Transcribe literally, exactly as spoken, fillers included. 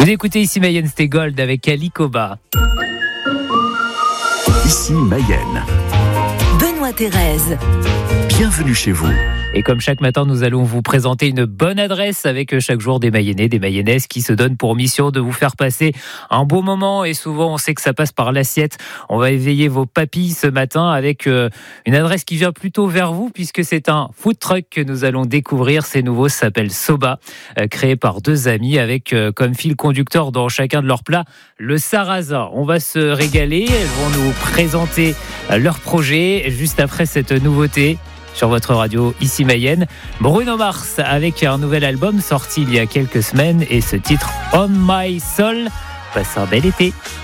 Vous écoutez ici Mayenne, c'était Gold avec Ali Koba. Ici Mayenne. Benoît Thérèse. Bienvenue chez vous. Et comme chaque matin, nous allons vous présenter une bonne adresse avec chaque jour des Mayennais, des Mayennaises qui se donnent pour mission de vous faire passer un beau moment. Et souvent, on sait que ça passe par l'assiette. On va éveiller vos papilles ce matin avec euh, une adresse qui vient plutôt vers vous puisque c'est un food truck que nous allons découvrir. C'est nouveau, ça s'appelle Soba, euh, créé par deux amis avec euh, comme fil conducteur dans chacun de leurs plats le sarrasin. On va se régaler. Elles vont nous présenter euh, leur projet juste après cette nouveauté. Sur votre radio, ici Mayenne, Bruno Mars avec un nouvel album sorti il y a quelques semaines et ce titre On My Soul. Passe un bel été.